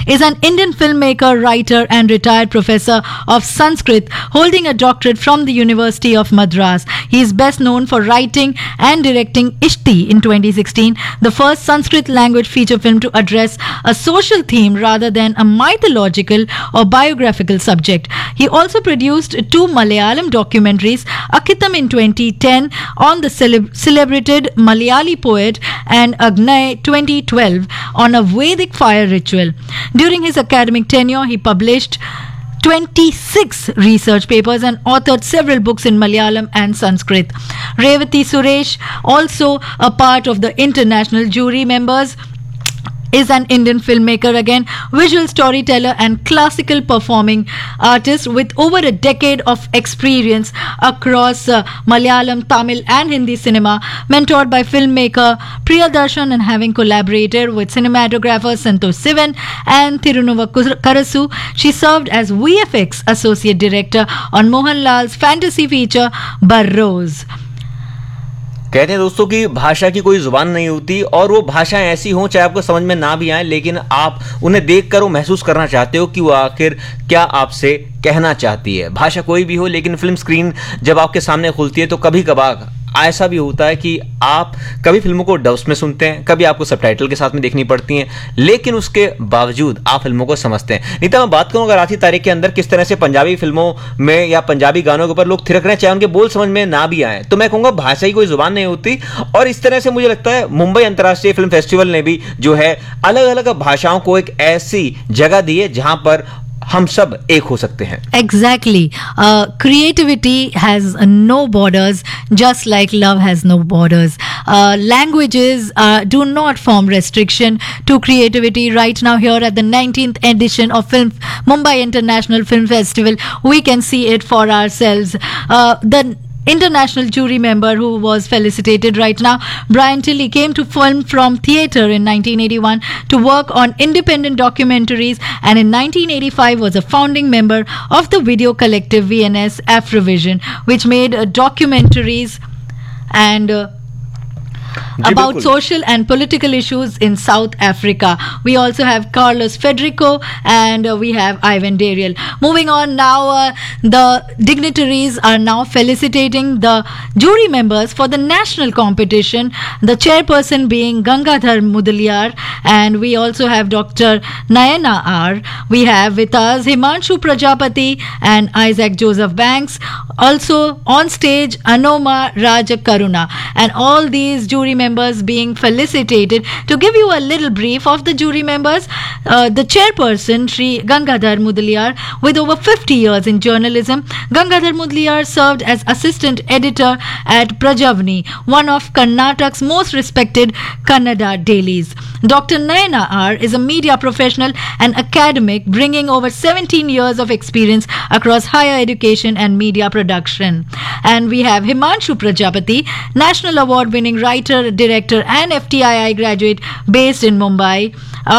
is an Indian filmmaker, writer, and retired professor of Sanskrit, holding a doctorate from the University of Madras. He is best known for writing and directing Ishti in 2016, the first Sanskrit language feature film to address a social theme rather than a mythological or biographical subject. He also produced two Malayalam documentaries, Akitam in 2010 on the celebrated Malayali poet and Agnay 2012 on a Vedic fire ritual. During his academic tenure, he published 26 research papers and authored several books in Malayalam and Sanskrit. Revati Suresh, also a part of the international jury members, is an Indian filmmaker, again visual storyteller and classical performing artist with over a decade of experience across Malayalam, Tamil and Hindi cinema, mentored by filmmaker Priyadarshan and having collaborated with cinematographer Santosh Sivan and Thirunuva Karasu. She served as VFX Associate Director on Mohanlal's fantasy feature Barroz. कहते हैं दोस्तों कि भाषा की कोई जुबान नहीं होती और वो भाषाएं ऐसी हों चाहे आपको समझ में ना भी आए, लेकिन आप उन्हें देखकर वो महसूस करना चाहते हो कि वो आखिर क्या आपसे कहना चाहती है। भाषा कोई भी हो, लेकिन फिल्म स्क्रीन जब आपके सामने खुलती है तो कभी कभार ऐसा भी होता है कि आप कभी फिल्मों को डब्स में सुनते हैं, कभी आपको सबटाइटल के साथ में देखनी पड़ती हैं, लेकिन उसके बावजूद आप फिल्मों को समझते हैं। नीता, मैं बात करूं अगर आज की तारीख के अंदर किस तरह से पंजाबी फिल्मों में या पंजाबी गानों के ऊपर लोग थिरक रहे हैं, चाहे उनके बोल समझ में ना भी आए, तो मैं कहूंगा भाषा की कोई जुबान नहीं होती। और इस तरह से मुझे लगता है मुंबई अंतर्राष्ट्रीय फिल्म फेस्टिवल ने भी जो है अलग अलग भाषाओं को एक ऐसी जगह दी है जहां पर हम सब एक हो सकते हैं. Exactly. Creativity has no borders, just like love has no borders. Languages do not form restriction to creativity. Right now, here at the 19th edition of Mumbai International Film Festival, we can see it for ourselves. The international jury member who was felicitated right now, Brian Tilley, came to film from theatre in 1981 to work on independent documentaries, and in 1985 was a founding member of the video collective VNS Afrovision, which made documentaries and about social and political issues in South Africa. We also have Carlos Federico and we have Ivan Dariel. Moving on now, the dignitaries are now felicitating the jury members for the national competition, the chairperson being Gangadhar Mudaliar, and we also have Dr. Nayana R. We have with us Himanshu Prajapati and Isaac Joseph Banks. Also on stage, Anoma Rajakaruna, and all these jury members being felicitated. To give you a little brief of the jury members, the chairperson, Shri Gangadhar Mudaliar, with over 50 years in journalism. Gangadhar Mudaliar served as assistant editor at Prajavni, one of Karnataka's most respected Kannada dailies. Dr. Nayana R. is a media professional and academic, bringing over 17 years of experience across higher education and media production. And we have Himanshu Prajapati, National Award-winning writer, director and FTII graduate based in Mumbai.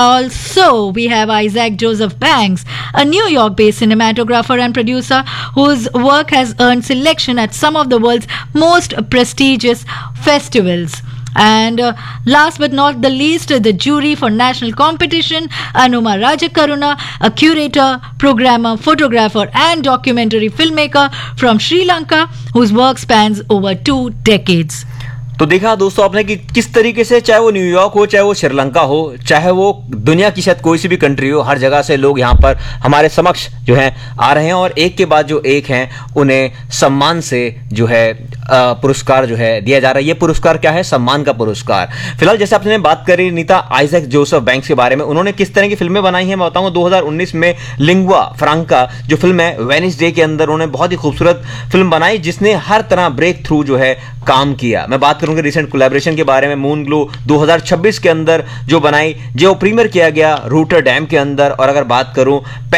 Also, we have Isaac Joseph Banks, a New York-based cinematographer and producer whose work has earned selection at some of the world's most prestigious festivals. And last but not the least, the jury for national competition, Anuma Rajakaruna, a curator, programmer, photographer and documentary filmmaker from Sri Lanka, whose work spans over 2 decades. तो देखा दोस्तों आपने कि किस तरीके से, चाहे वो न्यूयॉर्क हो, चाहे वो श्रीलंका हो, चाहे वो दुनिया की शायद कोई सी भी कंट्री हो, हर जगह से लोग यहाँ पर हमारे समक्ष जो है आ रहे हैं और एक के बाद जो एक हैं उन्हें सम्मान से जो है पुरस्कार जो है दिया जा रहा है. ये पुरस्कार क्या है? सम्मान का पुरस्कार. फिलहाल जैसे आपने बात करी नीता आइजैक जोसेफ बैंक्स के बारे में, उन्होंने किस तरह की फिल्में बनाई हैं मैं बताऊंगा. 2019 में लिंगुआ फ्रांका जो फिल्म है वेनिसडे के अंदर उन्होंने बहुत ही खूबसूरत फिल्म बनाई जिसने हर तरह ब्रेक थ्रू जो है काम किया. मैं बात करूंगा रिसेंट कोलैबोरेशन के बारे में, मून ग्लो 2026 के अंदर जो बनाई, जो प्रीमियर किया गया रोटरडैम के अंदर. और अगर बात करूं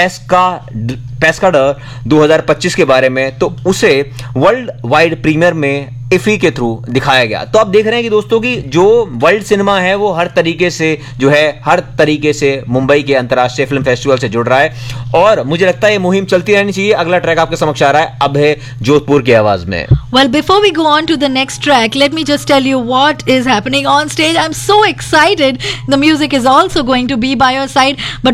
पेस्काडर 2025 के बारे में तो उसे वर्ल्ड वाइड प्रीमियर में इफी के थ्रू दिखाया गया. तो आप देख रहे हैं कि दोस्तों की जो वर्ल्ड सिनेमा है वो हर तरीके से जो है हर तरीके से मुंबई के अंतर्राष्ट्रीय फिल्म फेस्टिवल से जुड़ रहा है और मुझे लगता है ये मुहिम चलती रहनी चाहिए. अगला ट्रैक आपके समक्ष आ रहा है अब है जोधपुर की आवाज में. Well, before we go on to the next track, let me just tell you what is happening on stage. I'm so excited. The music is also going to be by your side. But